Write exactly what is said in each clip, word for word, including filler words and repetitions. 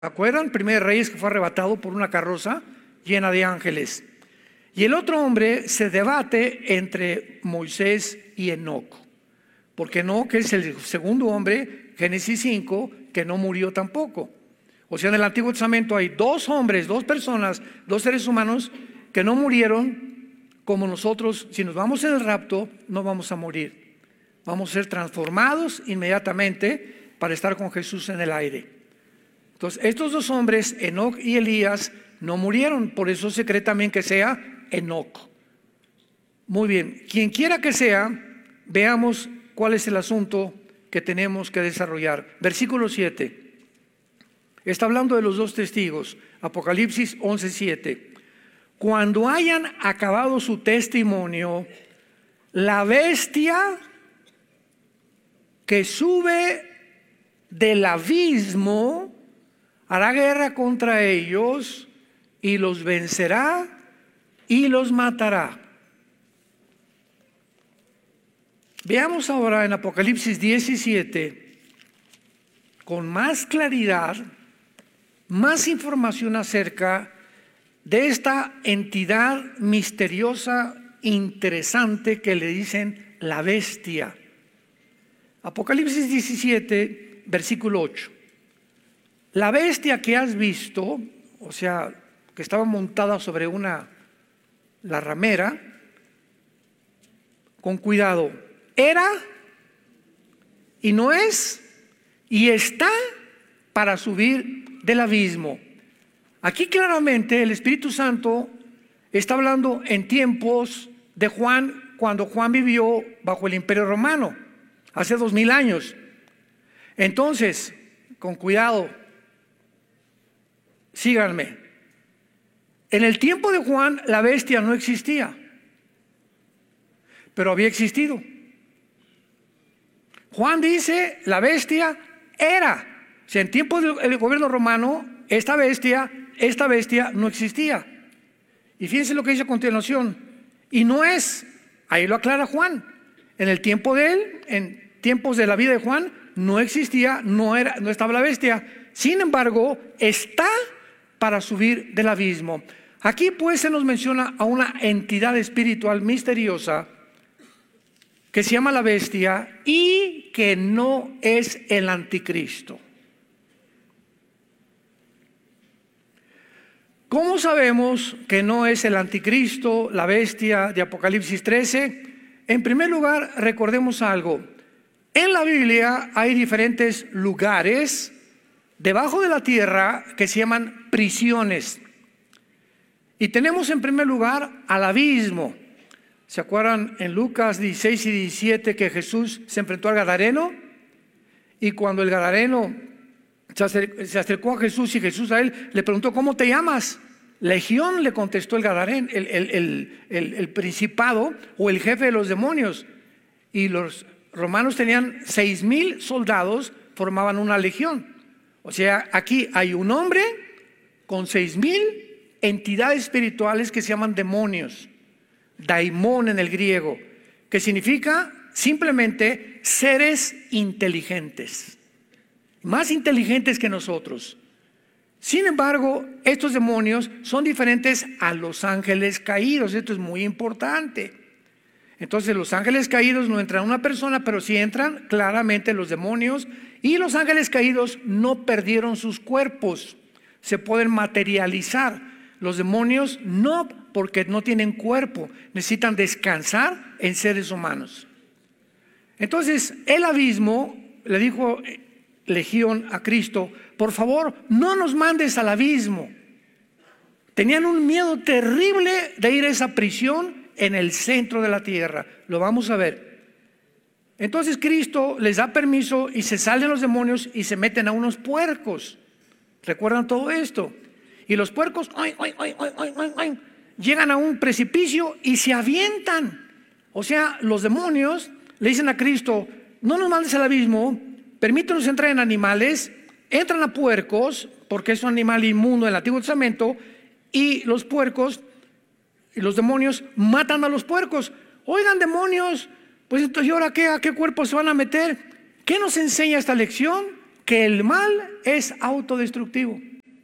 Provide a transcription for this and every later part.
¿Acuerdan? Primero de Reyes, que fue arrebatado por una carroza llena de ángeles. Y el otro hombre se debate entre Moisés y Enoc, porque Enoc es el segundo hombre, Génesis cinco, que no murió tampoco. O sea, en el Antiguo Testamento hay dos hombres, dos personas, dos seres humanos que no murieron como nosotros. Si nos vamos en el rapto, no vamos a morir. Vamos a ser transformados inmediatamente para estar con Jesús en el aire. Entonces, estos dos hombres, Enoc y Elías, no murieron. Por eso se cree también que sea Enoc. Muy bien, quien quiera que sea, veamos cuál es el asunto que tenemos que desarrollar. Versículo siete. Está hablando de los dos testigos. Apocalipsis once siete. Cuando hayan acabado su testimonio, la bestia que sube del abismo hará guerra contra ellos y los vencerá y los matará. Veamos ahora en Apocalipsis diecisiete con más claridad, más información acerca de esta entidad misteriosa, interesante que le dicen la bestia. Apocalipsis diecisiete, versículo ocho. La bestia que has visto, o sea, que estaba montada sobre una, la ramera, con cuidado, era y no es y está para subir del abismo. Aquí claramente el Espíritu Santo está hablando en tiempos de Juan, cuando Juan vivió bajo el Imperio Romano, hace dos mil años. Entonces, con cuidado, síganme. En el tiempo de Juan la bestia no existía, pero había existido. Juan dice la bestia era. O sea, en tiempo del gobierno romano esta bestia, esta bestia no existía. Y fíjense lo que dice a continuación. Y no es, ahí lo aclara Juan. En el tiempo de él, en tiempos de la vida de Juan, no existía, no era, no estaba la bestia. Sin embargo, está para subir del abismo. Aquí pues se nos menciona a una entidad espiritual misteriosa que se llama la bestia y que no es el anticristo. ¿Cómo sabemos que no es el anticristo, la bestia de Apocalipsis trece? En primer lugar, recordemos algo. En la Biblia hay diferentes lugares debajo de la tierra que se llaman prisiones. Y tenemos en primer lugar al abismo. ¿Se acuerdan en Lucas dieciséis y diecisiete que Jesús se enfrentó al Gadareno? Y cuando el Gadareno se acercó a Jesús y Jesús a él le preguntó: ¿cómo te llamas? Legión, le contestó el Gadareno, el, el, el, el, el principado o el jefe de los demonios. Y los romanos tenían seis mil soldados, formaban una legión. O sea, aquí hay un hombre con seis mil entidades espirituales que se llaman demonios, daimón en el griego, que significa simplemente seres inteligentes, más inteligentes que nosotros. Sin embargo, estos demonios son diferentes a los ángeles caídos. Esto es muy importante. Entonces, los ángeles caídos no entran a una persona, pero sí entran claramente los demonios. Y los ángeles caídos no perdieron sus cuerpos, se pueden materializar. Los demonios no, porque no tienen cuerpo, necesitan descansar en seres humanos. Entonces, el abismo, le dijo Legión a Cristo: por favor, no nos mandes al abismo. Tenían un miedo terrible de ir a esa prisión en el centro de la tierra. Lo vamos a ver. Entonces Cristo les da permiso y se salen los demonios y se meten a unos puercos. ¿Recuerdan todo esto? Y los puercos ay, ay, ay, ay, ay, ay, llegan a un precipicio y se avientan. O sea, los demonios le dicen a Cristo: no nos mandes al abismo, permítenos entrar en animales. Entran a puercos, porque es un animal inmundo en el Antiguo Testamento, y los puercos y los demonios matan a los puercos. Oigan, demonios, pues entonces, ¿y ahora qué? ¿A qué cuerpo se van a meter? ¿Qué nos enseña esta lección? que el mal es autodestructivo,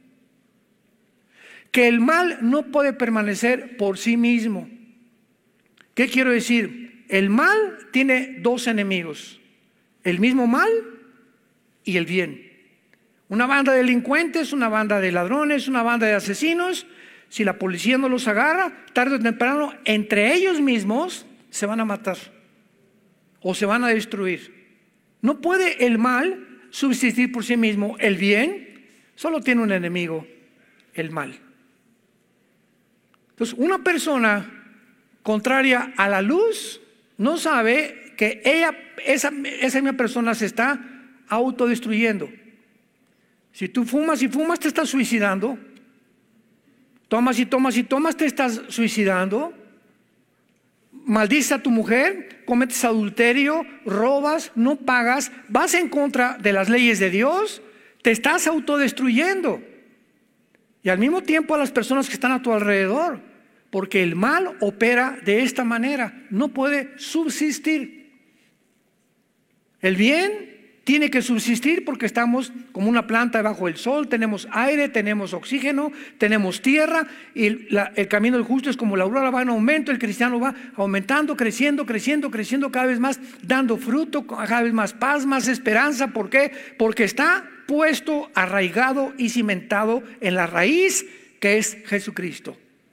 que el mal no puede permanecer por sí mismo. ¿Qué quiero decir? El mal tiene dos enemigos, el mismo mal y el bien. Una banda de delincuentes, una banda de ladrones, una banda de asesinos, si la policía no los agarra, tarde o temprano, entre ellos mismos se van a matar o se van a destruir. No puede el mal subsistir por sí mismo. El bien solo tiene un enemigo, el mal. Entonces, una persona contraria a la luz no sabe que ella, esa, esa misma persona se está autodestruyendo. Si tú fumas y fumas, te estás suicidando. Tomas y tomas y tomas, te estás suicidando. Maldices a tu mujer, cometes adulterio, robas, no pagas, vas en contra de las leyes de Dios, te estás autodestruyendo. Y al mismo tiempo a las personas que están a tu alrededor, porque el mal opera de esta manera, no puede subsistir. El bien tiene que subsistir porque estamos como una planta bajo el sol, tenemos aire, tenemos oxígeno, tenemos tierra, y la, el camino del justo es como la aurora, va en aumento, el cristiano va aumentando, creciendo, creciendo, creciendo cada vez más, dando fruto, cada vez más paz, más esperanza. ¿Por qué? Porque está puesto, arraigado y cimentado en la raíz que es Jesucristo.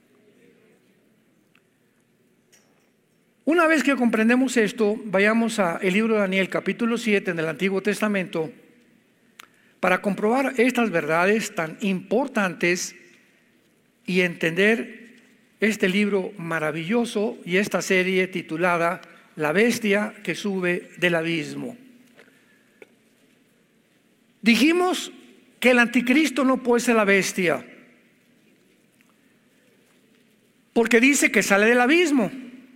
Una vez que comprendemos esto, vayamos al libro de Daniel, capítulo siete, en el Antiguo Testamento, para comprobar estas verdades tan importantes y entender este libro maravilloso y esta serie titulada La bestia que sube del abismo. Dijimos que el anticristo no puede ser la bestia, porque dice que sale del abismo.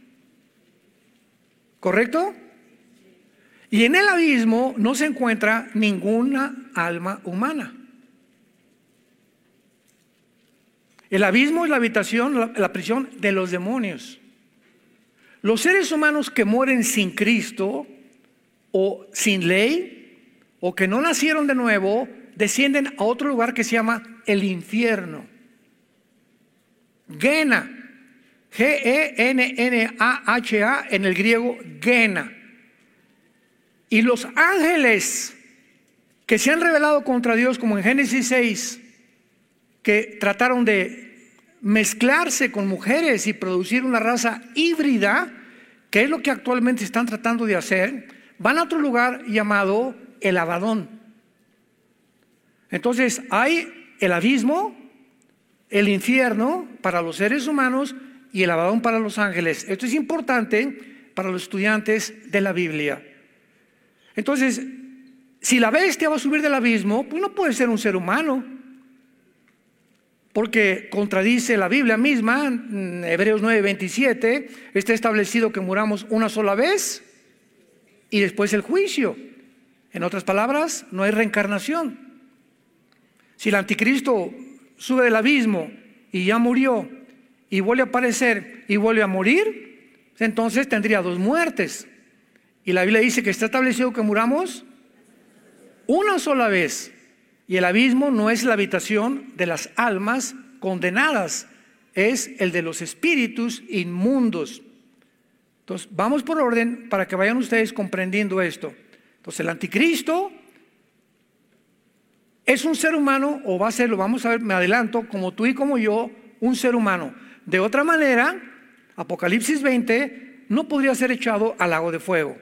¿Correcto? Y en el abismo no se encuentra ninguna alma humana. El abismo es la habitación, la, la prisión de los demonios. Los seres humanos que mueren sin Cristo o sin ley o que no nacieron de nuevo descienden a otro lugar que se llama el infierno. Gehenna. G E N N A H A en el griego, Gehenna. Y los ángeles que se han rebelado contra Dios, como en Génesis seis, que trataron de mezclarse con mujeres y producir una raza híbrida, que es lo que actualmente están tratando de hacer, van a otro lugar llamado el Abadón. Entonces hay el abismo, el infierno para los seres humanos y el Abadón para los ángeles. Esto es importante para los estudiantes de la Biblia. Entonces, si la bestia va a subir del abismo, pues no puede ser un ser humano, porque contradice la Biblia misma. En Hebreos nueve veintisiete está establecido que muramos una sola vez y después el juicio. En otras palabras, no hay reencarnación. Si el anticristo sube del abismo y ya murió y vuelve a aparecer y vuelve a morir, entonces tendría dos muertes. Y la Biblia dice que está establecido que muramos una sola vez. Y el abismo no es la habitación de las almas condenadas, es el de los espíritus inmundos. Entonces vamos por orden para que vayan ustedes comprendiendo esto. Entonces el anticristo es un ser humano, o va a ser, lo vamos a ver, me adelanto, como tú y como yo, un ser humano. De otra manera, Apocalipsis veinte no podría ser echado al lago de fuego.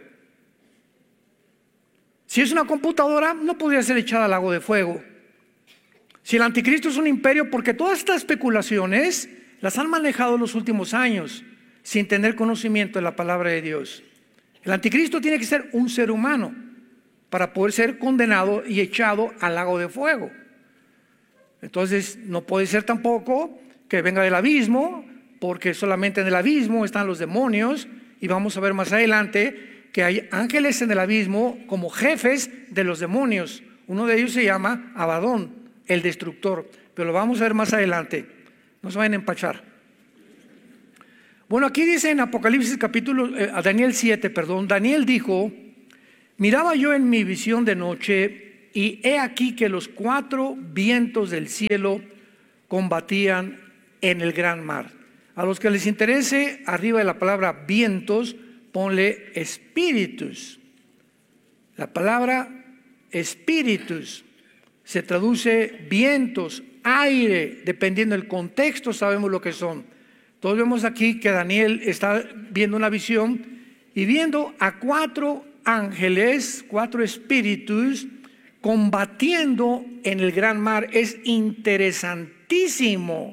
Si es una computadora, no podría ser echada al lago de fuego. Si el anticristo es un imperio, porque todas estas especulaciones las han manejado en los últimos años sin tener conocimiento de la palabra de Dios. El anticristo tiene que ser un ser humano para poder ser condenado y echado al lago de fuego. Entonces no puede ser tampoco que venga del abismo, porque solamente en el abismo están los demonios, y vamos a ver más adelante que hay ángeles en el abismo como jefes de los demonios. Uno de ellos se llama Abadón, el destructor, pero lo vamos a ver más adelante. No se vayan a empachar. Bueno, aquí dice en Apocalipsis capítulo, eh, Daniel siete, perdón, Daniel dijo: miraba yo en mi visión de noche, y he aquí que los cuatro vientos del cielo combatían en el gran mar. A los que les interese, arriba de la palabra vientos, ponle espíritus. La palabra espíritus se traduce vientos, aire, dependiendo del contexto sabemos lo que son. Todos vemos aquí que Daniel está viendo una visión y viendo a cuatro ángeles, cuatro espíritus combatiendo en el gran mar. Es interesantísimo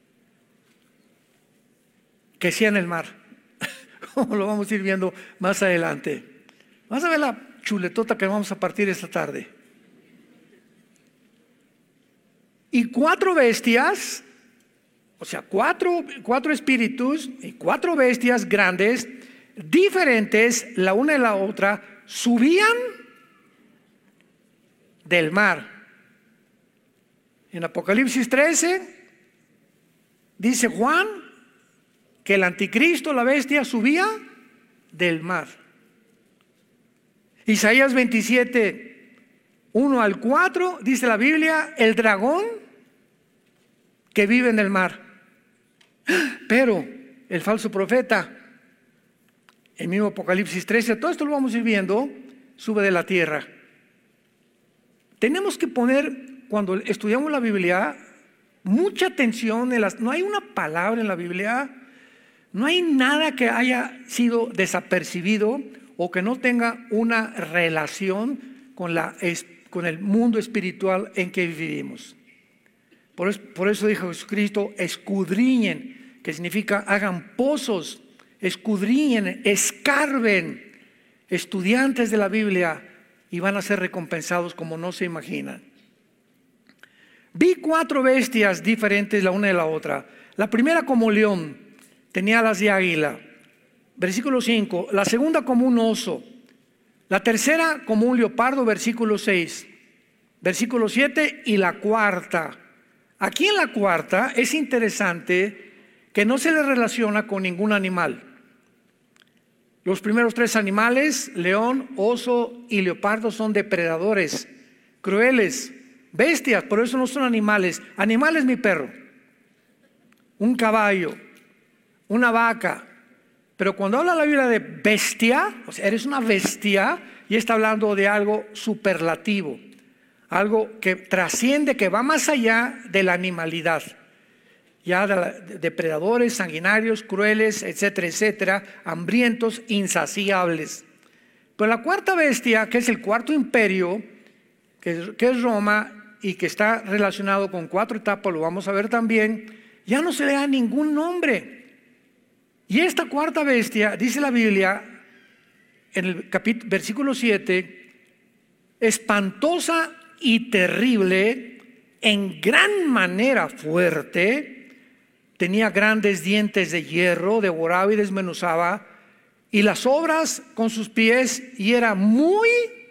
que sea en el mar, como lo vamos a ir viendo más adelante. Vamos a ver la chuletota que vamos a partir esta tarde. Y cuatro bestias, o sea, cuatro, cuatro espíritus y cuatro bestias grandes, diferentes la una de la otra, subían del mar. En Apocalipsis trece dice Juan que el anticristo, la bestia, subía del mar. Isaías veintisiete, uno al cuatro, dice la Biblia, el dragón que vive en el mar. Pero el falso profeta, el mismo Apocalipsis trece, todo esto lo vamos a ir viendo, sube de la tierra. Tenemos que poner, cuando estudiamos la Biblia, mucha atención en las, no hay una palabra en la Biblia, no hay nada que haya sido desapercibido o que no tenga una relación con, la, con el mundo espiritual en que vivimos. Por eso, por eso dijo Jesucristo, escudriñen, que significa hagan pozos, escudriñen, escarben, estudiantes de la Biblia, y van a ser recompensados como no se imaginan. Vi cuatro bestias diferentes la una de la otra. La primera como león, tenía alas de águila. Versículo cinco. La segunda como un oso. La tercera como un leopardo. Versículo seis. Versículo siete. Y la cuarta. Aquí en la cuarta es interesante que no se le relaciona con ningún animal. Los primeros tres animales, león, oso y leopardo, son depredadores, crueles, bestias, por eso no son animales. Animal es mi perro, un caballo, una vaca. Pero cuando habla la Biblia de bestia, o sea, eres una bestia, y está hablando de algo superlativo, algo que trasciende, que va más allá de la animalidad. Ya de la, de depredadores, sanguinarios, crueles, etcétera, etcétera, hambrientos, insaciables. Pero la cuarta bestia, que es el cuarto imperio, que es, que es Roma, y que está relacionado con cuatro etapas, lo vamos a ver también, ya no se le da ningún nombre. Y esta cuarta bestia, dice la Biblia, en el capítulo, versículo siete, espantosa y terrible, en gran manera fuerte, tenía grandes dientes de hierro, devoraba y desmenuzaba, y las obras con sus pies, y era muy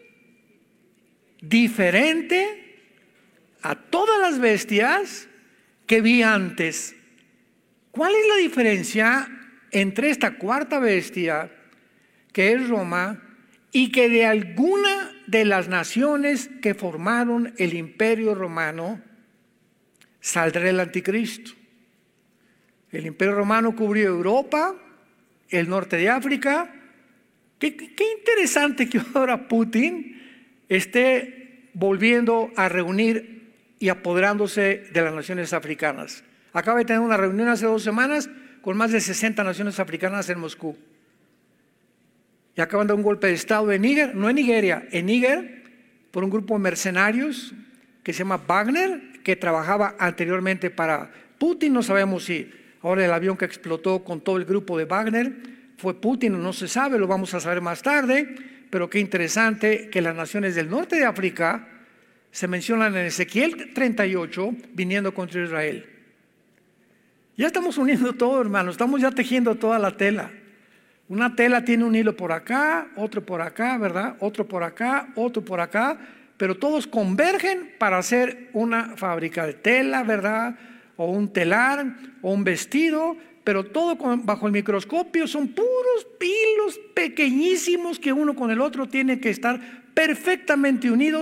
diferente a todas las bestias que vi antes. ¿Cuál es la diferencia entre esta cuarta bestia, que es Roma, y que de alguna de las naciones que formaron el imperio romano saldrá el anticristo? El imperio romano cubrió Europa, el norte de África. Qué, qué interesante que ahora Putin esté volviendo a reunir y apoderándose de las naciones africanas. Acaba de tener una reunión hace dos semanas con más de sesenta naciones africanas en Moscú. Y acaban de dar un golpe de estado en Níger, no en Nigeria, en Níger, por un grupo de mercenarios que se llama Wagner, que trabajaba anteriormente para Putin. No sabemos si ahora el avión que explotó con todo el grupo de Wagner fue Putin, no se sabe, lo vamos a saber más tarde. Pero qué interesante que las naciones del norte de África se mencionan en Ezequiel treinta y ocho viniendo contra Israel. Ya estamos uniendo todo, hermano, estamos ya tejiendo toda la tela. Una tela tiene un hilo por acá, otro por acá, ¿verdad? Otro por acá, otro por acá, pero todos convergen para hacer una fábrica de tela, ¿verdad? O un telar, o un vestido, pero todo con, bajo el microscopio son puros hilos pequeñísimos que uno con el otro tiene que estar perfectamente unidos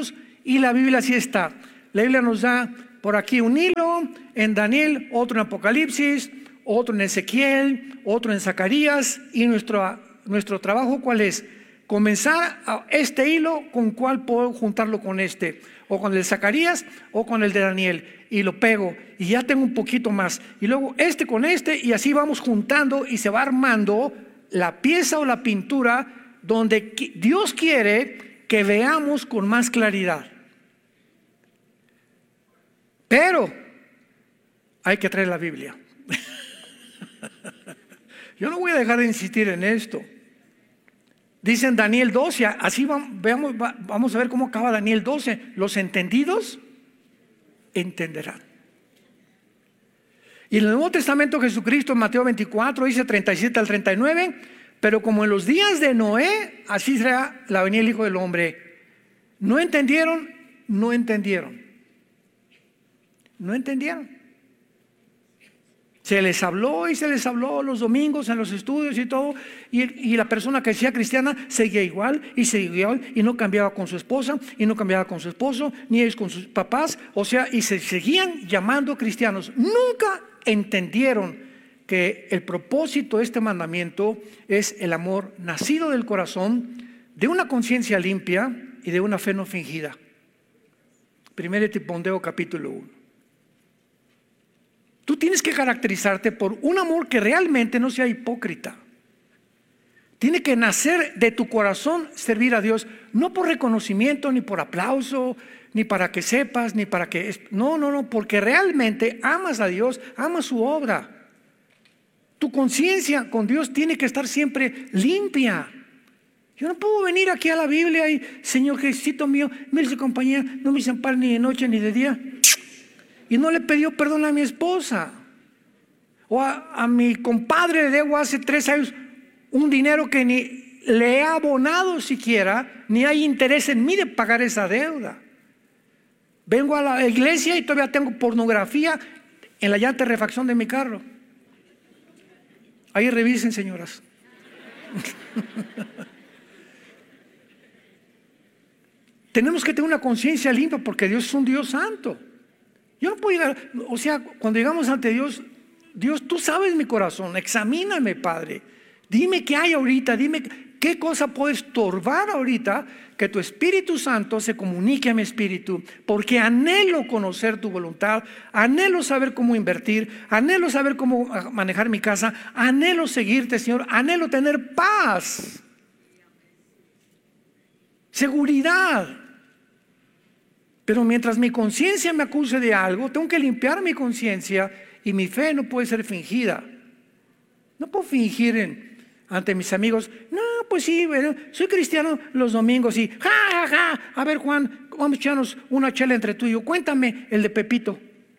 y la Biblia así está. La Biblia nos da por aquí un hilo en Daniel, otro en Apocalipsis, otro en Ezequiel, otro en Zacarías, y nuestro, nuestro trabajo ¿cuál es? Comenzar a este hilo con cuál puedo juntarlo con este, o con el de Zacarías o con el de Daniel, y lo pego y ya tengo un poquito más, y luego este con este, y así vamos juntando y se va armando la pieza o la pintura donde Dios quiere que veamos con más claridad. Pero hay que traer la Biblia. Yo no voy a dejar de insistir en esto. Dice en Daniel doce, así vamos, veamos, vamos a ver cómo acaba Daniel doce. Los entendidos entenderán. Y en el Nuevo Testamento Jesucristo en Mateo veinticuatro dice treinta y siete al treinta y nueve, pero como en los días de Noé, así será la venida del Hijo del Hombre. No entendieron, no entendieron. No entendieron. Se les habló y se les habló los domingos en los estudios y todo, y, y la persona que decía cristiana seguía igual y seguía igual, y no cambiaba con su esposa y no cambiaba con su esposo, ni ellos con sus papás, o sea, y se seguían llamando cristianos. Nunca entendieron que el propósito de este mandamiento es el amor nacido del corazón, de una conciencia limpia y de una fe no fingida. Primero Timoteo capítulo uno. Tú tienes que caracterizarte por un amor que realmente no sea hipócrita. Tiene que nacer de tu corazón servir a Dios, no por reconocimiento, ni por aplauso, ni para que sepas, ni para que... No, no, no, porque realmente amas a Dios, amas su obra. Tu conciencia con Dios tiene que estar siempre limpia. Yo no puedo venir aquí a la Biblia y, Señor Jesucito mío, me hizo compañía, no me hizo par ni de noche ni de día. Y no le pidió perdón a mi esposa. O a, a mi compadre le debo hace tres años un dinero que ni le he abonado siquiera, ni hay interés en mí de pagar esa deuda. Vengo a la iglesia y todavía tengo pornografía en la llanta de refacción de mi carro. Ahí revisen, señoras. Tenemos que tener una conciencia limpia porque Dios es un Dios santo. Yo no puedo llegar, o sea, cuando llegamos ante Dios, Dios, tú sabes mi corazón, examíname, Padre. Dime qué hay ahorita, dime qué cosa puede estorbar ahorita que tu Espíritu Santo se comunique a mi espíritu, porque anhelo conocer tu voluntad, anhelo saber cómo invertir, anhelo saber cómo manejar mi casa, anhelo seguirte, Señor, anhelo tener paz, seguridad. Pero mientras mi conciencia me acuse de algo, tengo que limpiar mi conciencia, y mi fe no puede ser fingida. No puedo fingir en, ante mis amigos, no, pues sí, bueno, soy cristiano los domingos y ja, ja, ja, a ver, Juan, vamos a echarnos una chela entre tú y yo, cuéntame el de Pepito.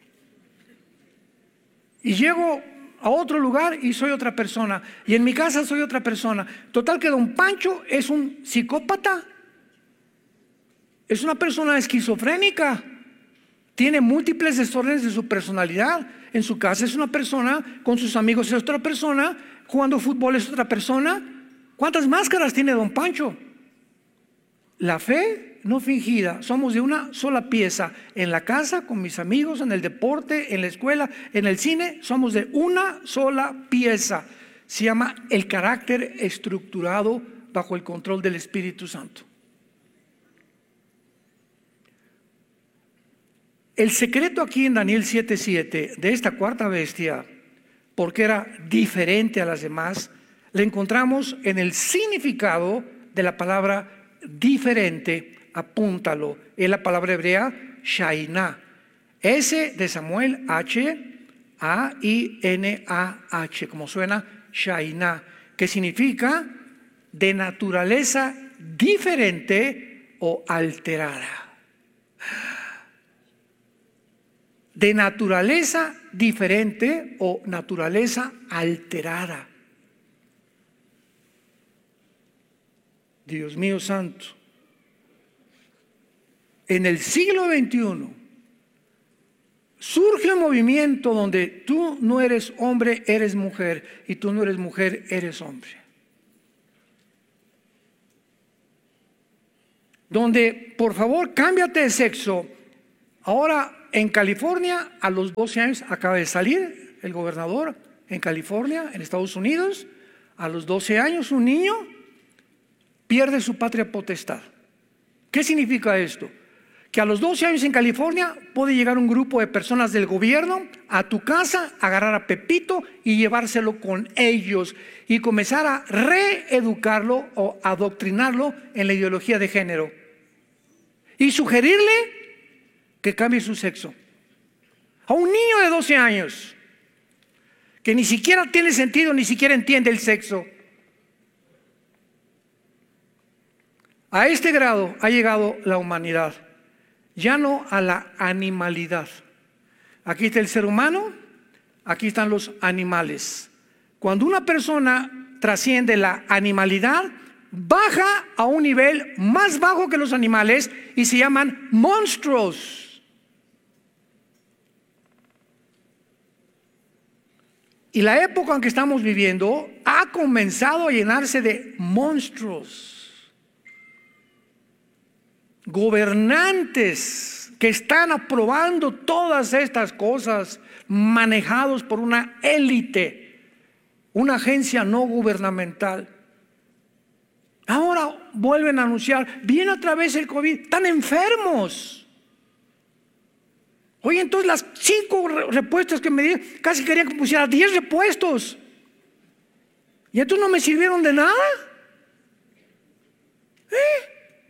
Y llego a otro lugar y soy otra persona, y en mi casa soy otra persona. Total que don Pancho es un psicópata. Es una persona esquizofrénica, tiene múltiples desórdenes de su personalidad. En su casa es una persona, con sus amigos es otra persona, jugando fútbol es otra persona. ¿Cuántas máscaras tiene don Pancho? La fe no fingida, somos de una sola pieza. En la casa, con mis amigos, en el deporte, en la escuela, en el cine, somos de una sola pieza. Se llama el carácter estructurado bajo el control del Espíritu Santo. El secreto aquí en Daniel siete siete de esta cuarta bestia, porque era diferente a las demás, le encontramos en el significado de la palabra diferente. Apúntalo, es la palabra hebrea Shaina, S de Samuel, H A I N A H, como suena Shaina, que significa de naturaleza diferente o alterada. De naturaleza diferente o naturaleza alterada. Dios mío santo. En el siglo veintiuno surge un movimiento donde tú no eres hombre, eres mujer, y tú no eres mujer, eres hombre. donde por favor cámbiate de sexo. Ahora en California a los doce años acaba de salir el gobernador en California, en Estados Unidos, a los doce años un niño pierde su patria potestad. ¿Qué significa esto? Que a los doce años en California puede llegar un grupo de personas del gobierno a tu casa, agarrar a Pepito y llevárselo con ellos y comenzar a reeducarlo o adoctrinarlo en la ideología de género y sugerirle que cambie su sexo. A un niño de doce años que ni siquiera tiene sentido, ni siquiera entiende el sexo. A este grado ha llegado la humanidad, ya no a la animalidad. Aquí está el ser humano, aquí están los animales. Cuando una persona trasciende la animalidad, baja a un nivel más bajo que los animales y se llaman monstruos. Y la época en que estamos viviendo ha comenzado a llenarse de monstruos. Gobernantes que están aprobando todas estas cosas, manejados por una élite, una agencia no gubernamental. Ahora vuelven a anunciar, viene otra vez el COVID, están enfermos. Oye, entonces las cinco repuestos que me dieron, casi quería que pusiera diez repuestos. Y entonces no me sirvieron de nada. ¿Eh?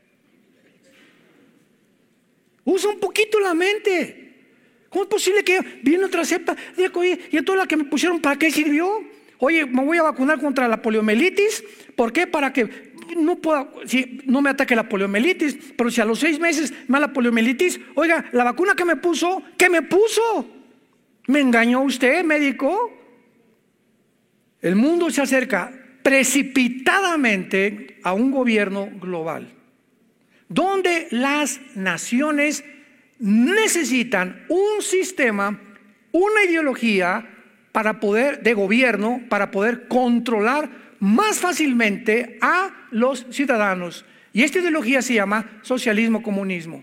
Usa un poquito la mente. ¿Cómo es posible que viene otra cepa de COVID y entonces la que me pusieron, ¿para qué sirvió? Oye, me voy a vacunar contra la poliomielitis. ¿Por qué? Para que no pueda, si no me ataque la poliomielitis. Pero si a los seis meses me da la poliomielitis, oiga, la vacuna que me puso, ¿qué me puso? ¿Me engañó usted, médico? El mundo se acerca precipitadamente a un gobierno global, donde las naciones necesitan un sistema, una ideología para poder, de gobierno, para poder controlar más fácilmente a los ciudadanos. Y esta ideología se llama socialismo comunismo.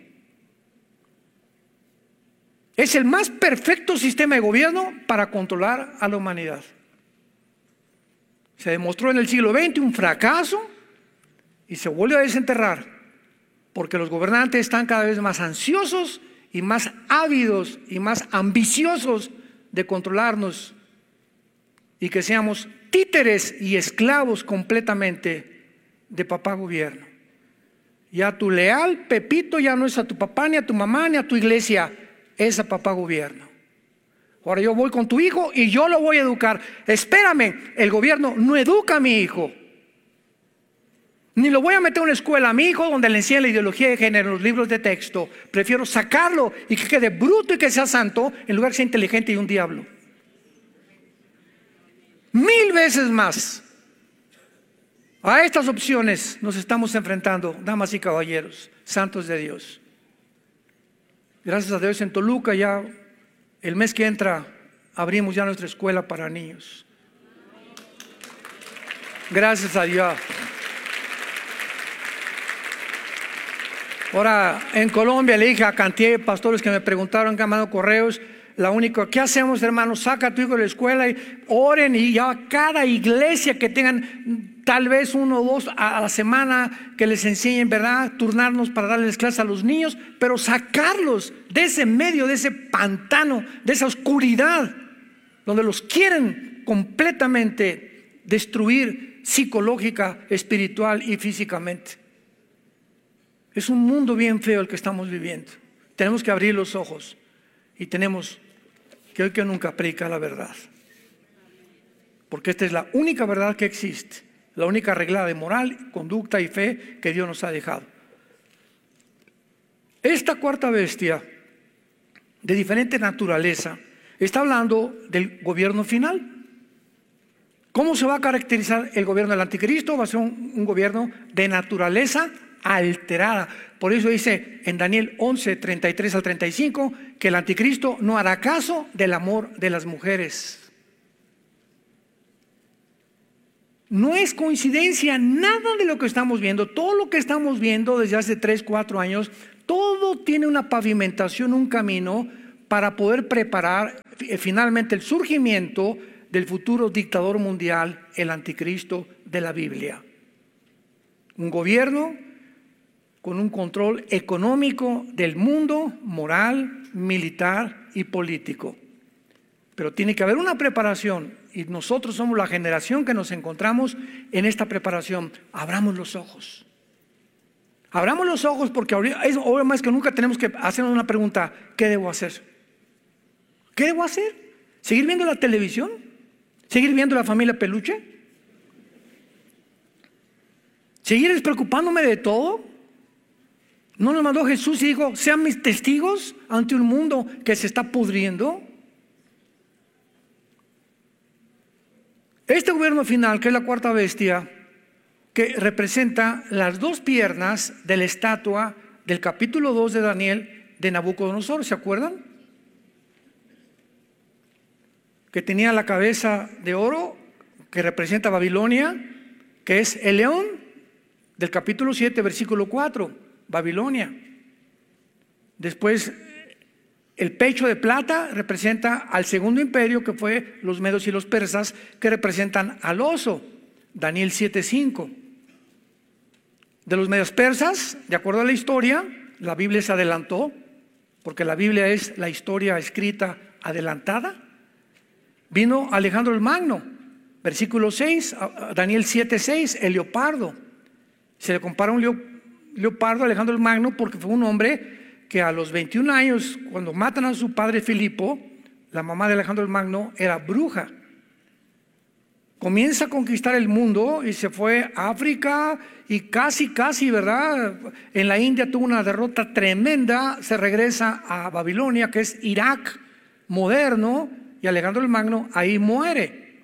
Es el más perfecto sistema de gobierno para controlar a la humanidad. Se demostró en el siglo veinte un fracaso y se vuelve a desenterrar, porque los gobernantes están cada vez más ansiosos y más ávidos y más ambiciosos de controlarnos y que seamos títeres y esclavos completamente de papá gobierno. Ya tu leal Pepito ya no es a tu papá, ni a tu mamá, ni a tu iglesia, es a papá gobierno. Ahora yo voy con tu hijo y yo lo voy a educar. Espérame, el gobierno no educa a mi hijo. Ni lo voy a meter a una escuela a mi hijo donde le enseñan la ideología de género en los libros de texto. Prefiero sacarlo y que quede bruto y que sea santo en lugar de que sea inteligente y un diablo. Mil veces más. A estas opciones nos estamos enfrentando, damas y caballeros, santos de Dios. Gracias a Dios en Toluca ya el mes que entra abrimos ya nuestra escuela para niños. Gracias a Dios. Ahora, en Colombia le dije a cantidad de pastores que me preguntaron, que han mandado correos, la única, ¿qué hacemos, hermanos? Saca a tu hijo de la escuela y oren, y ya cada iglesia que tengan tal vez uno o dos a la semana que les enseñen, ¿verdad? Turnarnos para darles clases a los niños, pero sacarlos de ese medio, de ese pantano, de esa oscuridad, donde los quieren completamente destruir psicológica, espiritual y físicamente. Es un mundo bien feo el que estamos viviendo. Tenemos que abrir los ojos y tenemos que hoy que nunca predicar la verdad, porque esta es la única verdad que existe, la única regla de moral, conducta y fe que Dios nos ha dejado. Esta cuarta bestia de diferente naturaleza está hablando del gobierno final. ¿Cómo se va a caracterizar el gobierno del anticristo? Va a ser un, un gobierno de naturaleza alterada. Por eso dice en Daniel once, treinta y tres al treinta y cinco, que el anticristo no hará caso del amor de las mujeres. No es coincidencia nada de lo que estamos viendo. Todo lo que estamos viendo desde hace tres, cuatro años, todo tiene una pavimentación, un camino para poder preparar finalmente el surgimiento del futuro dictador mundial, el anticristo de la Biblia. Un gobierno con un control económico del mundo, moral, militar y político. Pero tiene que haber una preparación y nosotros somos la generación que nos encontramos en esta preparación. Abramos los ojos. Abramos los ojos porque ahora, es, ahora más que nunca tenemos que hacernos una pregunta: ¿qué debo hacer? ¿Qué debo hacer? ¿Seguir viendo la televisión? ¿Seguir viendo la familia Peluche? ¿Seguir despreocupándome de todo? ¿No nos mandó Jesús y dijo: sean mis testigos ante un mundo que se está pudriendo? Este gobierno final, que es la cuarta bestia, que representa las dos piernas de la estatua del capítulo dos de Daniel de Nabucodonosor, ¿se acuerdan? Que tenía la cabeza de oro, que representa Babilonia, que es el león del capítulo siete, versículo cuatro, Babilonia. Después, el pecho de plata representa al segundo imperio, que fue los medos y los persas, que representan al oso, Daniel siete cinco. De los medios persas, de acuerdo a la historia, la Biblia se adelantó, porque la Biblia es la historia escrita adelantada. Vino Alejandro el Magno, versículo seis, Daniel siete seis, el leopardo. Se le compara un leopardo a Alejandro el Magno porque fue un hombre que a los veintiún años, cuando matan a su padre Filipo, la mamá de Alejandro el Magno era bruja. Comienza a conquistar el mundo y se fue a África y casi, casi, ¿verdad? En la India tuvo una derrota tremenda, se regresa a Babilonia, que es Irak moderno, y Alejandro el Magno ahí muere.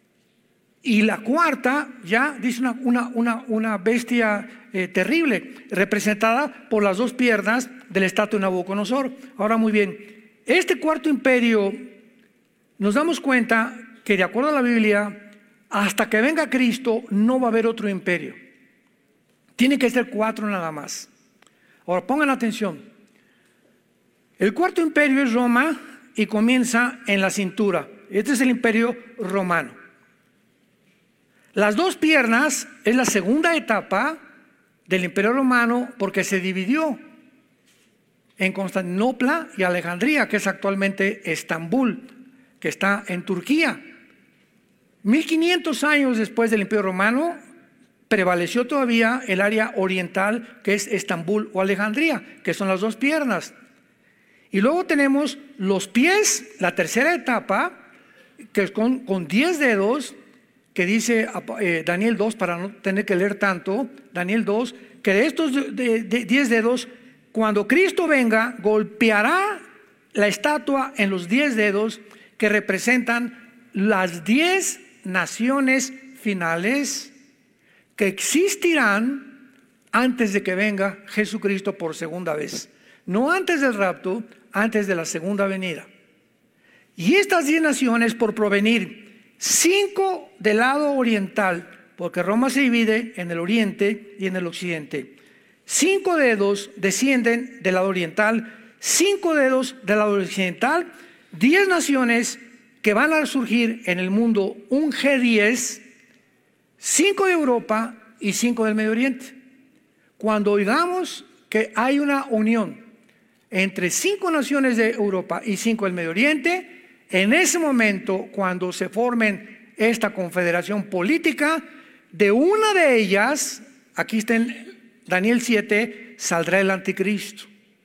Y la cuarta ya dice una, una, una, una bestia eh, terrible, representada por las dos piernas del estatua de Nabucodonosor. Ahora, muy bien, este cuarto imperio, nos damos cuenta que de acuerdo a la Biblia, hasta que venga Cristo no va a haber otro imperio. Tiene que ser cuatro nada más. Ahora pongan atención. El cuarto imperio es Roma y comienza en la cintura. Este es el imperio romano. Las dos piernas es la segunda etapa del imperio romano, porque se dividió en Constantinopla y Alejandría, que es actualmente Estambul, que está en Turquía. mil quinientos años después del imperio romano prevaleció todavía el área oriental, que es Estambul o Alejandría, que son las dos piernas. Y luego tenemos los pies, la tercera etapa, que es con, con diez dedos, que dice eh, Daniel dos, para no tener que leer tanto, Daniel dos, que de estos de, de, de diez dedos, cuando Cristo venga, golpeará la estatua en los diez dedos, que representan las diez naciones finales que existirán antes de que venga Jesucristo por segunda vez. No antes del rapto, antes de la segunda venida. Y estas diez naciones, por provenir, cinco del lado oriental, porque Roma se divide en el oriente y en el occidente. Cinco dedos descienden del lado oriental, cinco dedos del lado occidental, diez naciones que van a surgir en el mundo, un G diez, cinco de Europa y cinco del Medio Oriente. Cuando oigamos que hay una unión entre cinco naciones de Europa y cinco del Medio Oriente, en ese momento, cuando se formen esta confederación política, de una de ellas, aquí está en Daniel siete, saldrá el anticristo.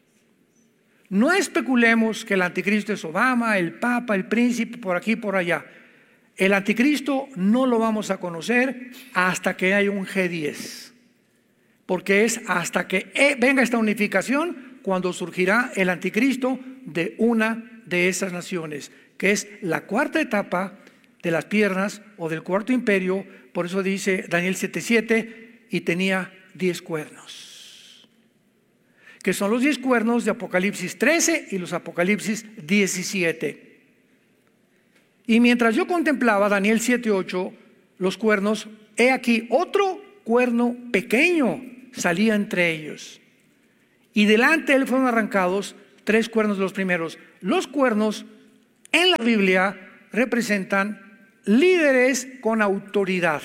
No especulemos que el anticristo es Obama, el Papa, el príncipe, por aquí y por allá. El anticristo no lo vamos a conocer hasta que haya un G diez, porque es hasta que venga esta unificación cuando surgirá el anticristo de una de esas naciones, que es la cuarta etapa de las piernas o del cuarto imperio. Por eso dice Daniel siete siete, y tenía diez cuernos, que son los diez cuernos de Apocalipsis trece y los Apocalipsis diecisiete. Y mientras yo contemplaba Daniel siete ocho, los cuernos he aquí otro cuerno pequeño salía entre ellos, y delante de él fueron arrancados tres cuernos de los primeros. Los cuernos en la Biblia representan líderes con autoridad,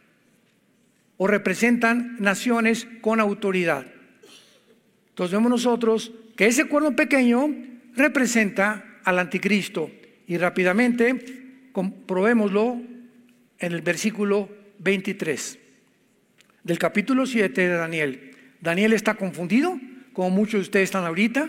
o representan naciones con autoridad. Entonces vemos nosotros que ese cuerno pequeño representa al anticristo, y rápidamente comprobémoslo en el versículo veintitrés del capítulo siete de Daniel. Daniel está confundido, como muchos de ustedes están ahorita,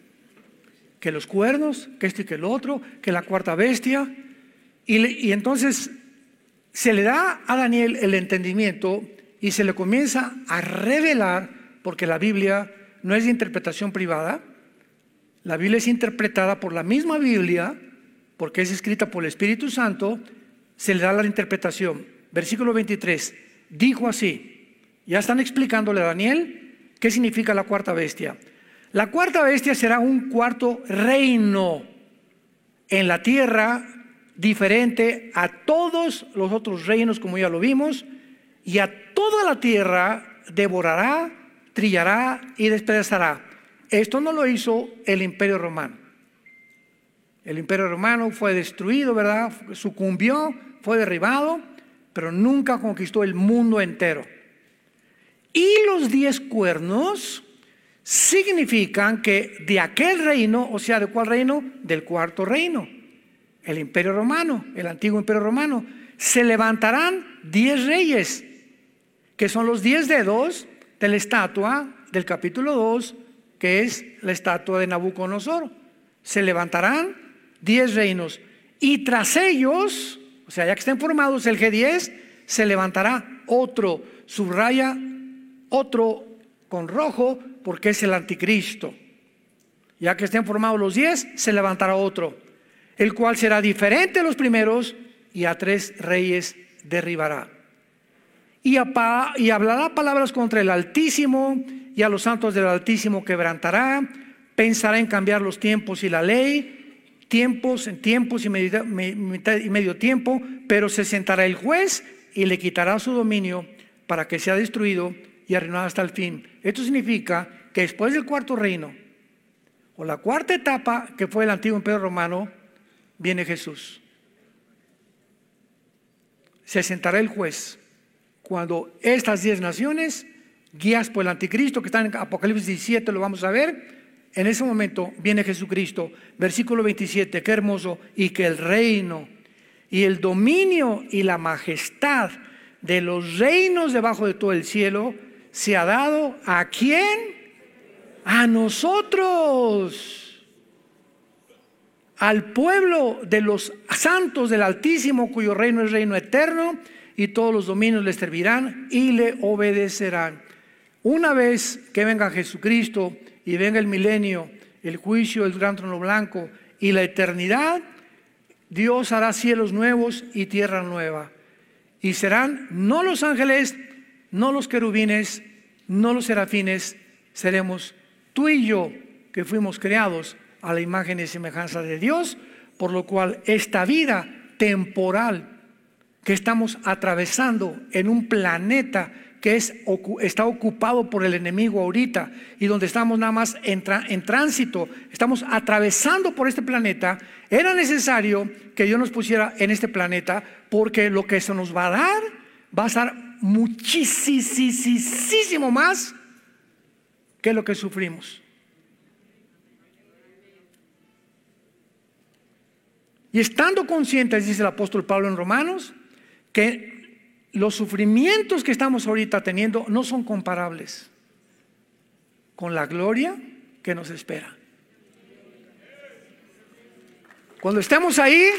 que los cuernos, que esto y que el otro, que la cuarta bestia, y, le, y entonces se le da a Daniel el entendimiento y se le comienza a revelar, porque la Biblia no es de interpretación privada, la Biblia es interpretada por la misma Biblia, porque es escrita por el Espíritu Santo. Se le da la interpretación. Versículo veintitrés, dijo así, ya están explicándole a Daniel qué significa la cuarta bestia. La cuarta bestia será un cuarto reino en la tierra, diferente a todos los otros reinos, como ya lo vimos, y a toda la tierra devorará, trillará y despedazará. Esto no lo hizo el Imperio Romano. El Imperio Romano fue destruido, ¿verdad? Sucumbió, fue derribado, pero nunca conquistó el mundo entero. Y los diez cuernos significan que de aquel reino, o sea, ¿de cuál reino? Del cuarto reino, el Imperio Romano, el antiguo Imperio Romano, se levantarán diez reyes, que son los diez dedos de la estatua del capítulo dos, que es la estatua de Nabucodonosor. Se levantarán diez reinos, y tras ellos, o sea, ya que estén formados el G diez, se levantará otro, subraya otro con rojo, porque es el anticristo. Ya que estén formados los diez, se levantará otro, el cual será diferente a los primeros, y a tres reyes derribará. Y, apa, y hablará palabras contra el Altísimo, y a los santos del Altísimo quebrantará. Pensará en cambiar los tiempos y la ley, tiempos en tiempos y medio, y medio tiempo, pero se sentará el juez y le quitará su dominio para que sea destruido y arruinado hasta el fin. Esto significa que después del cuarto reino, o la cuarta etapa, que fue el antiguo Imperio Romano, viene Jesús. Se sentará el juez cuando estas diez naciones, guías por el anticristo, que están en Apocalipsis diecisiete, lo vamos a ver. En ese momento viene Jesucristo. Versículo veintisiete, qué hermoso. Y que el reino y el dominio y la majestad de los reinos debajo de todo el cielo se ha dado ¿a quién? A nosotros, al pueblo de los santos del Altísimo, cuyo reino es reino eterno, y todos los dominios le servirán y le obedecerán. Una vez que venga Jesucristo y venga el milenio, el juicio, el gran trono blanco y la eternidad, Dios hará cielos nuevos y tierra nueva. Y serán no los ángeles, no los querubines, no los serafines, seremos tú y yo, que fuimos creados a la imagen y semejanza de Dios, por lo cual esta vida temporal que estamos atravesando en un planeta que es, está ocupado por el enemigo ahorita, y donde estamos nada más en, en tránsito, estamos atravesando por este planeta, era necesario que Dios nos pusiera en este planeta, porque lo que se nos va a dar va a ser muchísimo más que lo que sufrimos. Y estando conscientes, dice el apóstol Pablo en Romanos, que los sufrimientos que estamos ahorita teniendo no son comparables con la gloria que nos espera. Cuando estemos ahí,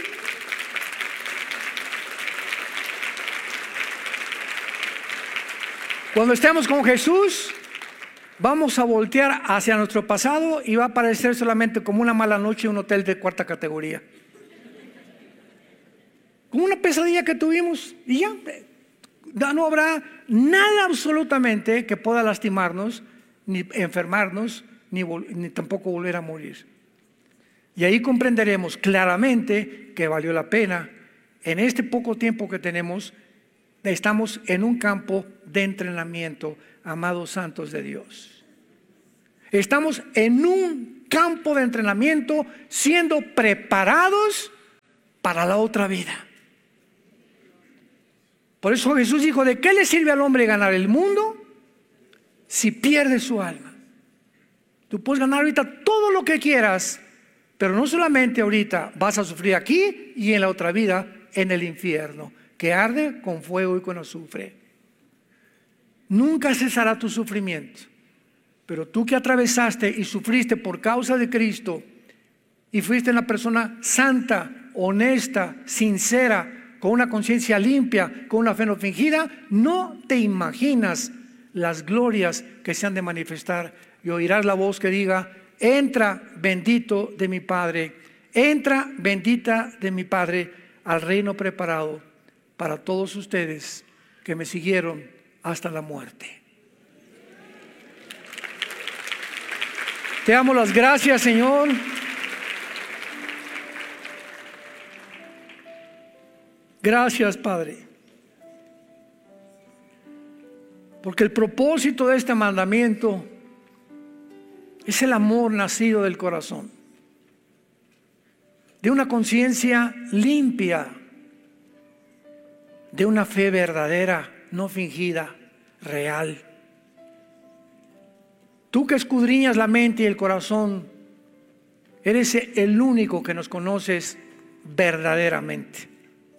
cuando estemos con Jesús, vamos a voltear hacia nuestro pasado y va a parecer solamente como una mala noche en un hotel de cuarta categoría, como una pesadilla que tuvimos, y ya no habrá nada absolutamente que pueda lastimarnos, ni enfermarnos, ni, ni tampoco volver a morir. Y ahí comprenderemos claramente que valió la pena en este poco tiempo que tenemos Estamos en un campo de entrenamiento, amados santos de Dios. Estamos en un campo de entrenamiento siendo preparados para la otra vida. Por eso Jesús dijo: ¿de qué le sirve al hombre ganar el mundo si pierde su alma? Tú puedes ganar ahorita todo lo que quieras, pero no solamente ahorita, vas a sufrir aquí y en la otra vida, en el infierno, que arde con fuego y con azufre. Nunca cesará tu sufrimiento, pero tú que atravesaste y sufriste por causa de Cristo y fuiste una persona santa, honesta, sincera, con una conciencia limpia, con una fe no fingida, no te imaginas las glorias que se han de manifestar, y oirás la voz que diga: entra, bendito de mi Padre, entra, bendita de mi Padre, al reino preparado para todos ustedes que me siguieron hasta la muerte. Te damos las gracias, Señor. Gracias, Padre, porque el propósito de este mandamiento es el amor nacido del corazón, de una conciencia limpia, de una fe verdadera, no fingida, real. Tú que escudriñas la mente y el corazón, eres el único que nos conoces verdaderamente.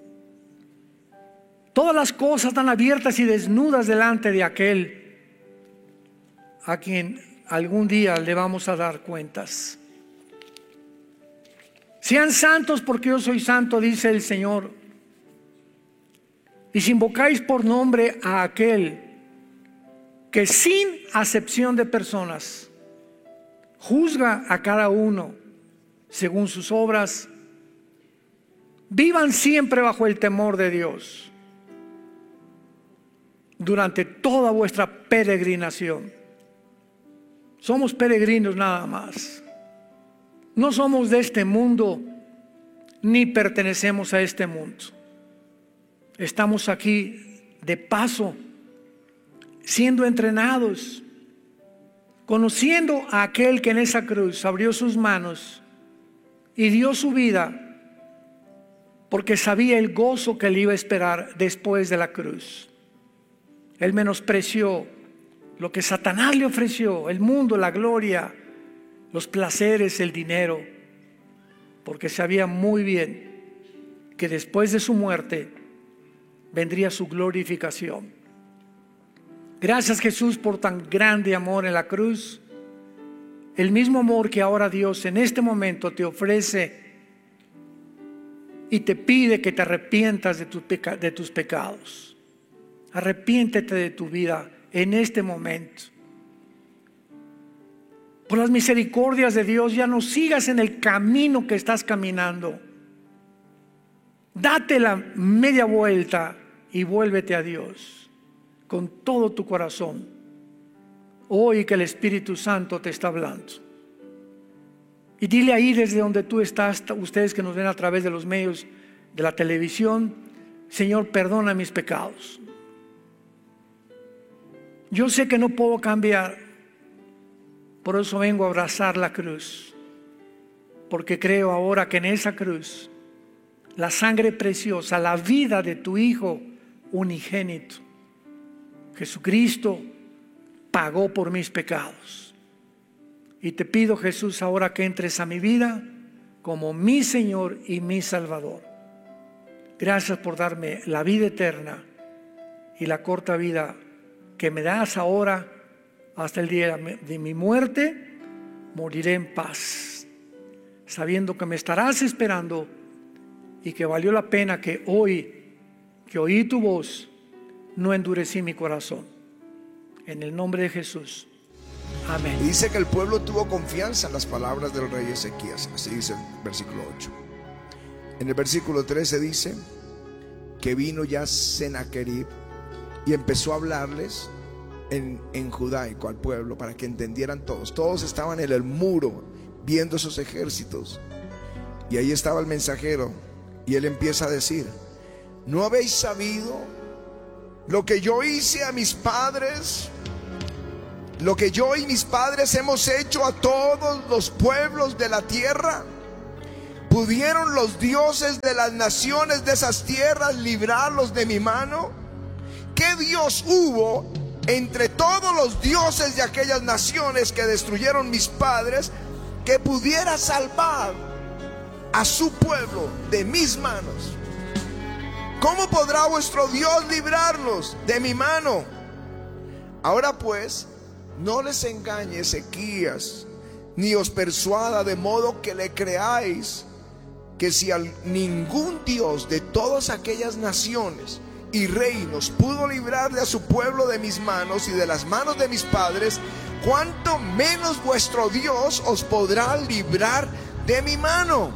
Todas las cosas están abiertas y desnudas delante de aquel a quien algún día le vamos a dar cuentas. Sean santos porque yo soy santo, dice el Señor. Y si invocáis por nombre a aquel que sin acepción de personas juzga a cada uno según sus obras, vivan siempre bajo el temor de Dios durante toda vuestra peregrinación. Somos peregrinos nada más. No somos de este mundo, ni pertenecemos a este mundo. Estamos aquí de paso, siendo entrenados, conociendo a aquel que en esa cruz abrió sus manos y dio su vida, porque sabía el gozo que le iba a esperar después de la cruz. Él menospreció lo que Satanás le ofreció, el mundo, la gloria, los placeres, el dinero, porque sabía muy bien que después de su muerte vendría su glorificación. Gracias, Jesús, por tan grande amor en la cruz, el mismo amor que ahora Dios en este momento te ofrece y te pide que te arrepientas de tus, peca- de tus pecados. Arrepiéntete de tu vida en este momento. Por las misericordias de Dios, ya no sigas en el camino que estás caminando. Date la media vuelta y vuélvete a Dios con todo tu corazón. Hoy que el Espíritu Santo te está hablando. Y dile ahí desde donde tú estás, ustedes que nos ven a través de los medios de la televisión: Señor, perdona mis pecados. Yo sé que no puedo cambiar, por eso vengo a abrazar la cruz, porque creo ahora que en esa cruz la sangre preciosa, la vida de tu Hijo unigénito, Jesucristo, pagó por mis pecados. Y te pido, Jesús, ahora que entres a mi vida como mi Señor y mi Salvador. Gracias por darme la vida eterna y la corta vida que me das ahora hasta el día de mi muerte. Moriré en paz, sabiendo que me estarás esperando y que valió la pena que hoy, que oí tu voz, no endurecí mi corazón. En el nombre de Jesús. Amén. Y dice que el pueblo tuvo confianza en las palabras del rey Ezequías. Así dice el versículo ocho. En el versículo trece dice que vino ya Sennacherib y empezó a hablarles en, en judaico al pueblo para que entendieran todos. Todos estaban en el muro viendo esos ejércitos. Y ahí estaba el mensajero y él empieza a decir: ¿no habéis sabido lo que yo hice a mis padres, lo que yo y mis padres hemos hecho a todos los pueblos de la tierra? ¿Pudieron los dioses de las naciones de esas tierras librarlos de mi mano? ¿Qué Dios hubo entre todos los dioses de aquellas naciones que destruyeron mis padres que pudiera salvar a su pueblo de mis manos? ¿Cómo podrá vuestro Dios librarnos de mi mano? Ahora pues, no les engañe Ezequías, ni os persuada de modo que le creáis, que si al ningún Dios de todas aquellas naciones y reinos pudo librar de a su pueblo de mis manos y de las manos de mis padres, cuánto menos vuestro Dios os podrá librar de mi mano.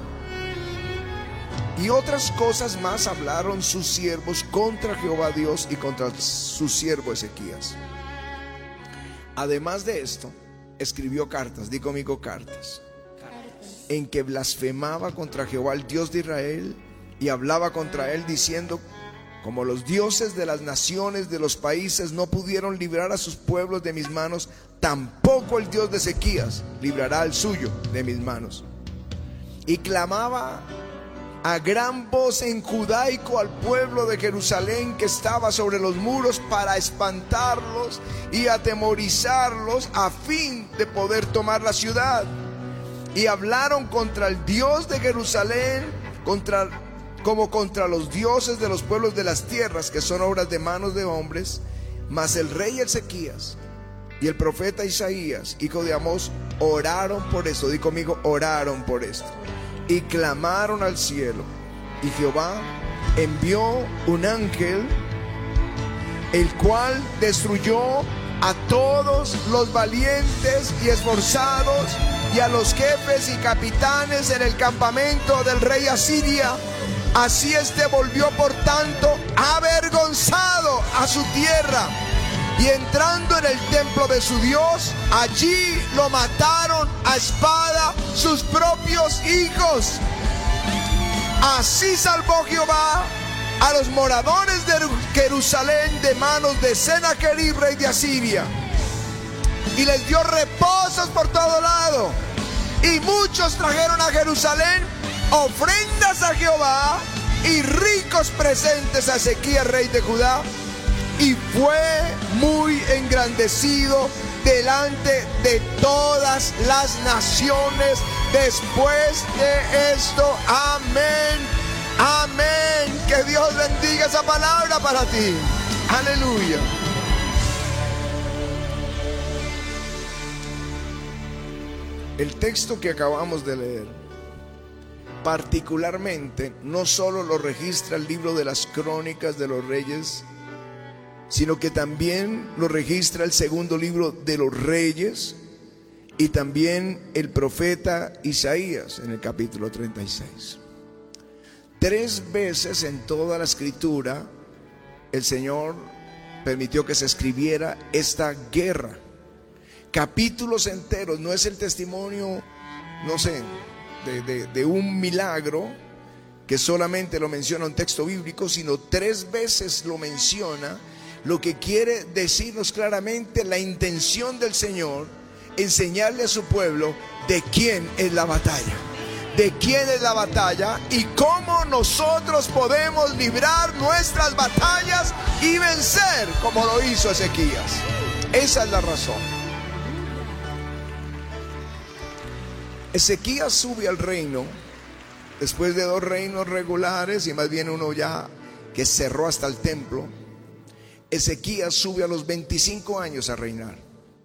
Y otras cosas más hablaron sus siervos contra Jehová Dios y contra su siervo Ezequías. Además de esto, escribió cartas, di conmigo cartas, en que blasfemaba contra Jehová, el Dios de Israel, y hablaba contra él diciendo: como los dioses de las naciones de los países no pudieron librar a sus pueblos de mis manos, tampoco el Dios de Ezequías librará al suyo de mis manos. Y clamaba a gran voz en judaico al pueblo de Jerusalén que estaba sobre los muros, para espantarlos y atemorizarlos a fin de poder tomar la ciudad. Y hablaron contra el Dios de Jerusalén, contra, como contra los dioses de los pueblos de las tierras, que son obras de manos de hombres. Mas el rey Ezequías y el profeta Isaías, hijo de Amós, oraron por esto. Di conmigo, oraron por esto. Y clamaron al cielo. Y Jehová envió un ángel, el cual destruyó a todos los valientes y esforzados, y a los jefes y capitanes en el campamento del rey Asiria. Así este volvió por tanto avergonzado a su tierra, y entrando en el templo de su Dios, allí lo mataron a espada sus propios hijos. Así salvó Jehová a los moradores de Jerusalén de manos de Sennacherib, rey de Asiria, y les dio reposos por todo lado. Y muchos trajeron a Jerusalén ofrendas a Jehová y ricos presentes a Ezequías, rey de Judá, y fue muy engrandecido delante de todas las naciones después de esto. Amén, amén. Que Dios bendiga esa palabra para ti. Aleluya. El texto que acabamos de leer particularmente no solo lo registra el libro de las Crónicas de los Reyes, sino que también lo registra el segundo libro de los Reyes y también el profeta Isaías en el capítulo treinta y seis. Tres veces en toda la escritura el Señor permitió que se escribiera esta guerra. Capítulos enteros. No es el testimonio, no sé, de, de, de un milagro que solamente lo menciona un texto bíblico, sino tres veces lo menciona, lo que quiere decirnos claramente la intención del Señor, enseñarle a su pueblo de quién es la batalla, de quién es la batalla y cómo nosotros podemos librar nuestras batallas y vencer como lo hizo Ezequías. Esa es la razón. Ezequías sube al reino después de dos reinos regulares y más bien uno ya que cerró hasta el templo. Ezequías sube a los veinticinco años a reinar.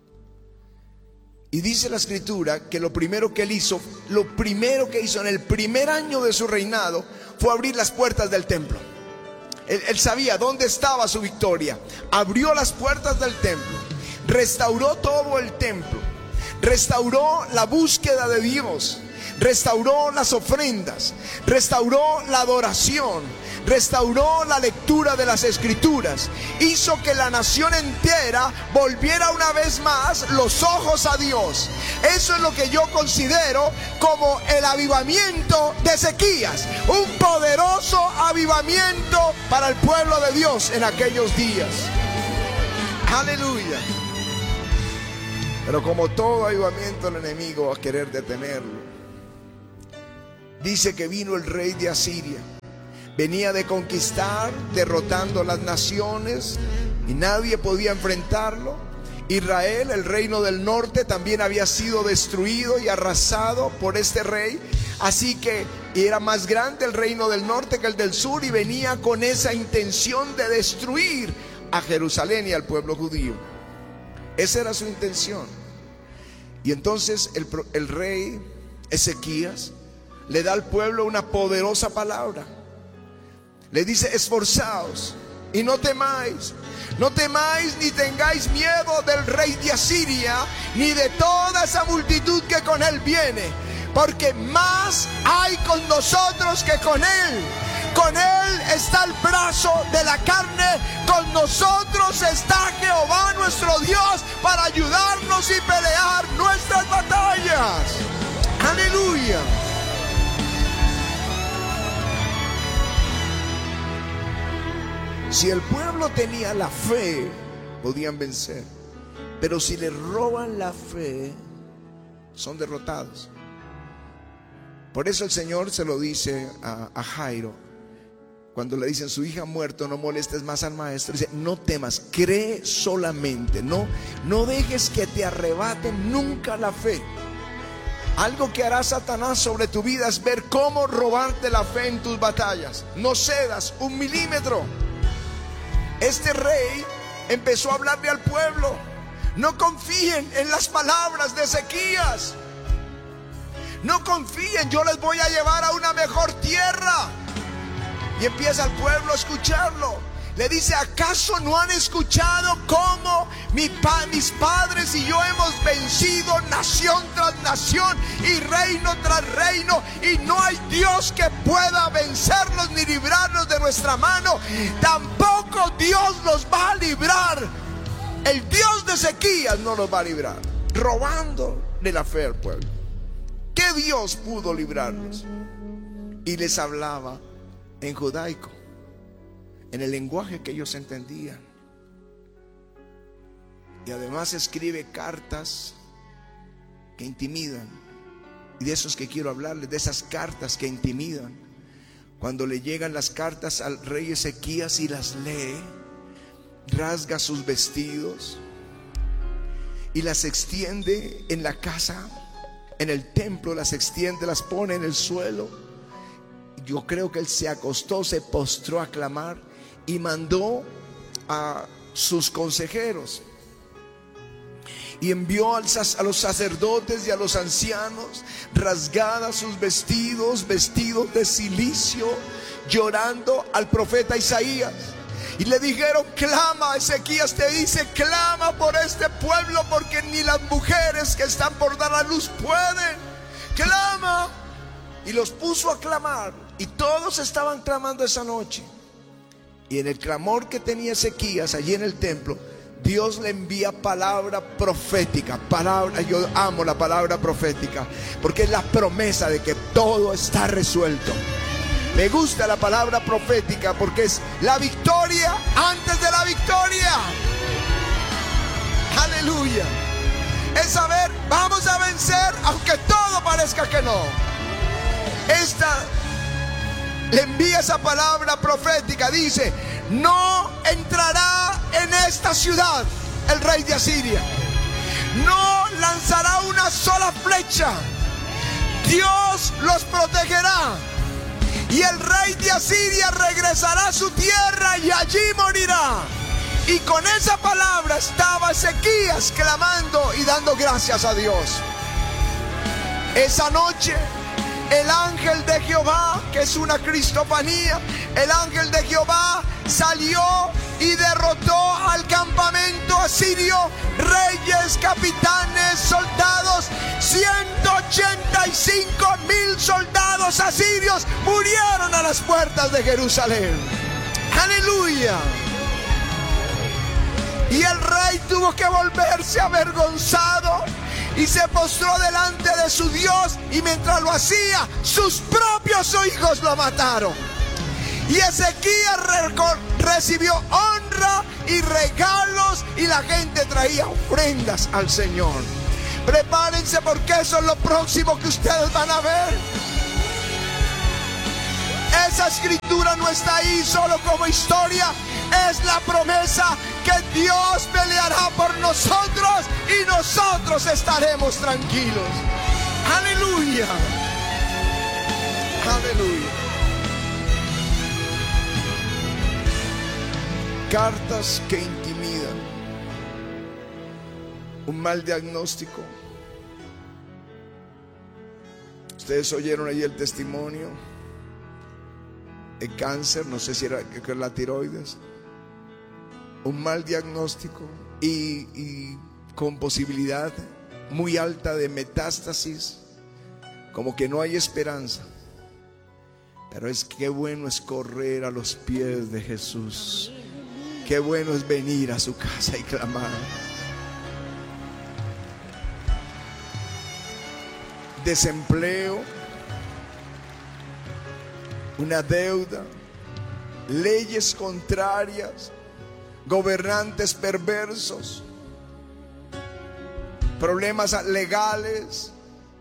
Y dice la escritura que lo primero que él hizo, lo primero que hizo en el primer año de su reinado fue abrir las puertas del templo. Él, él sabía dónde estaba su victoria. Abrió las puertas del templo, restauró todo el templo, restauró la búsqueda de Dios, restauró las ofrendas, restauró la adoración, restauró la lectura de las escrituras, hizo que la nación entera volviera una vez más los ojos a Dios. Eso es lo que yo considero como el avivamiento de Ezequías, un poderoso avivamiento para el pueblo de Dios en aquellos días. Aleluya. Pero como todo avivamiento, el enemigo va a querer detenerlo. Dice que vino el rey de Asiria. Venía de conquistar, derrotando las naciones, y nadie podía enfrentarlo. Israel, el reino del norte, también había sido destruido y arrasado por este rey. Así que era más grande el reino del norte que el del sur, y venía con esa intención de destruir a Jerusalén y al pueblo judío. Esa era su intención. Y entonces el, el rey Ezequías le da al pueblo una poderosa palabra. Le dice: esforzaos y no temáis. No temáis ni tengáis miedo del rey de Asiria, ni de toda esa multitud que con él viene, porque más hay con nosotros que con él. Con él está el brazo de la carne, con nosotros está Jehová nuestro Dios para ayudarnos y pelear nuestras batallas. Aleluya. Si el pueblo tenía la fe, podían vencer. Pero si le roban la fe, son derrotados. Por eso el Señor se lo dice a, a Jairo, cuando le dicen: su hija ha muerto, no molestes más al maestro. Dice: no temas, cree solamente. No, no dejes que te arrebaten nunca la fe. Algo que hará Satanás sobre tu vida es ver cómo robarte la fe en tus batallas. No cedas un milímetro. Este rey empezó a hablarle al pueblo: no confíen en las palabras de Ezequías. No confíen, yo les voy a llevar a una mejor tierra. Y empieza el pueblo a escucharlo. Le dice: ¿acaso no han escuchado cómo mi pa, mis padres y yo hemos vencido nación tras nación y reino tras reino, y no hay Dios que pueda vencerlos ni librarlos de nuestra mano? Tampoco Dios los va a librar. El Dios de Ezequías no los va a librar, robando de la fe al pueblo. ¿Qué Dios pudo librarlos? Y les hablaba en judaico, en el lenguaje que ellos entendían. Y además escribe cartas que intimidan. Y de esos que quiero hablarles, de esas cartas que intimidan. Cuando le llegan las cartas al rey Ezequías y las lee, rasga sus vestidos y las extiende en la casa, en el templo, las extiende, las pone en el suelo. Yo creo que él se acostó, se postró a clamar y mandó a sus consejeros y envió a los sacerdotes y a los ancianos, rasgadas sus vestidos, vestidos de cilicio, llorando al profeta Isaías. Y le dijeron: clama, Ezequías te dice, clama por este pueblo, porque ni las mujeres que están por dar a luz pueden. Clama. Y los puso a clamar, y todos estaban clamando esa noche. Y en el clamor que tenía Ezequías allí en el templo, Dios le envía palabra profética. Palabra, yo amo la palabra profética, porque es la promesa de que todo está resuelto. Me gusta la palabra profética porque es la victoria antes de la victoria. Aleluya. Es saber, vamos a vencer aunque todo parezca que no. Esta le envía esa palabra profética. Dice: no entrará en esta ciudad el rey de Asiria. No lanzará una sola flecha. Dios los protegerá. Y el rey de Asiria regresará a su tierra y allí morirá. Y con esa palabra estaba Ezequías clamando y dando gracias a Dios. Esa noche el ángel de Jehová, que es una cristofanía, el ángel de Jehová salió y derrotó al campamento asirio, reyes, capitanes, soldados. ciento ochenta y cinco mil soldados asirios murieron a las puertas de Jerusalén. Aleluya. Y el rey tuvo que volverse avergonzado y se postró delante de su Dios, y mientras lo hacía, sus propios hijos lo mataron. Y Ezequías recibió honra y regalos y la gente traía ofrendas al Señor. Prepárense porque eso es lo próximo que ustedes van a ver. Esa escritura no está ahí solo como historia, es la promesa que Dios peleará por nosotros y nosotros estaremos tranquilos. Aleluya. Aleluya. Cartas que intimidan. Un mal diagnóstico. Ustedes oyeron ahí el testimonio. El cáncer, no sé si era que la tiroides. Un mal diagnóstico y, y con posibilidad muy alta de metástasis. Como que no hay esperanza. Pero es que bueno es correr a los pies de Jesús. Qué bueno es venir a su casa y clamar. Desempleo, una deuda, leyes contrarias, gobernantes perversos, problemas legales,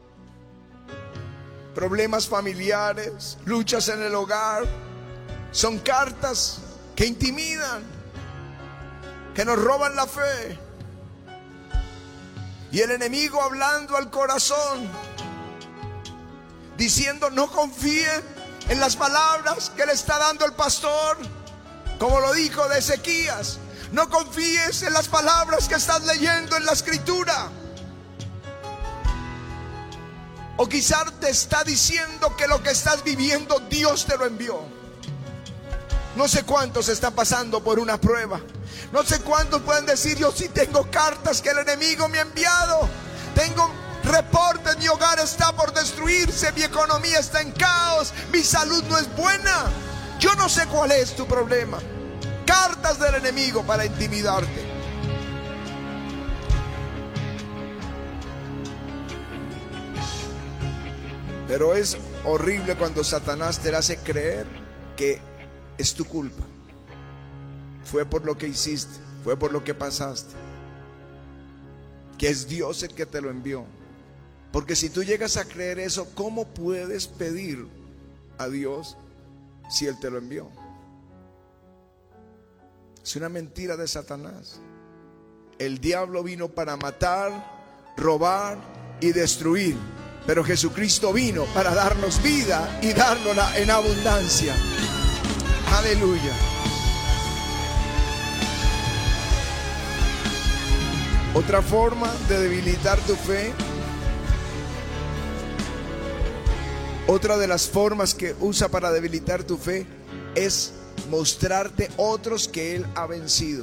problemas familiares, luchas en el hogar. Son cartas que intimidan, que nos roban la fe. Y el enemigo hablando al corazón, diciendo: no confíen en las palabras que le está dando el pastor, como lo dijo de Ezequías. No confíes en las palabras que estás leyendo en la escritura. O quizás te está diciendo que lo que estás viviendo Dios te lo envió. No sé cuántos están pasando por una prueba. No sé cuántos pueden decir: yo sí tengo cartas que el enemigo me ha enviado. Tengo reportes, mi hogar está por destruirse, mi economía está en caos, mi salud no es buena. Yo no sé cuál es tu problema. Cartas del enemigo para intimidarte. Pero es horrible cuando Satanás te hace creer que es tu culpa. Fue por lo que hiciste, fue por lo que pasaste, que es Dios el que te lo envió. Porque si tú llegas a creer eso, ¿cómo puedes pedir a Dios si Él te lo envió? Es una mentira de Satanás. El diablo vino para matar, robar y destruir, pero Jesucristo vino para darnos vida y dárnosla en abundancia. Aleluya. Otra forma de debilitar tu fe, otra de las formas que usa para debilitar tu fe es mostrarte otros que Él ha vencido.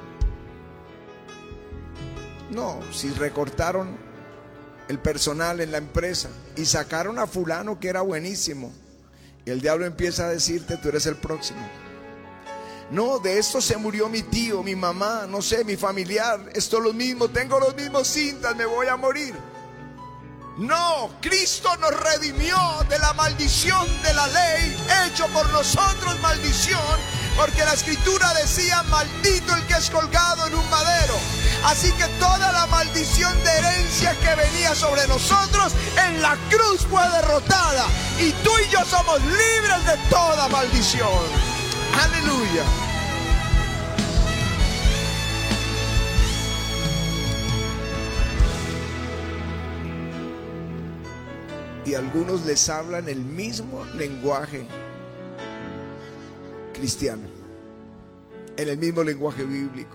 No, si recortaron el personal en la empresa y sacaron a fulano que era buenísimo, y el diablo empieza a decirte: tú eres el próximo. No, de esto se murió mi tío, mi mamá, no sé, mi familiar. Esto es lo mismo, tengo los mismos síntomas, me voy a morir. No, Cristo nos redimió de la maldición de la ley, hecho por nosotros maldición, porque la escritura decía: maldito el que es colgado en un madero. Así que toda la maldición de herencia que venía sobre nosotros en la cruz fue derrotada, y tú y yo somos libres de toda maldición. Aleluya. Y algunos les hablan el mismo lenguaje cristiano, en el mismo lenguaje bíblico.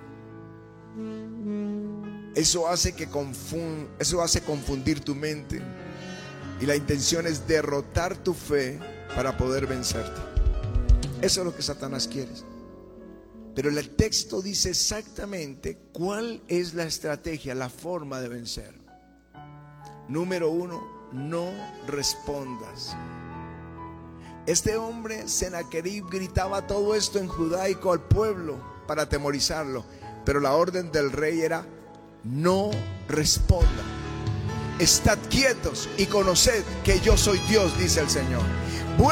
Eso hace que confund, eso hace confundir tu mente, y la intención es derrotar tu fe para poder vencerte. Eso es lo que Satanás quiere. Pero el texto dice exactamente cuál es la estrategia, la forma de vencer. Número uno, no respondas. Este hombre, Sennacherib, gritaba todo esto en judaico al pueblo para atemorizarlo, pero la orden del rey era: no respondan. Estad quietos y conoced que yo soy Dios, dice el Señor.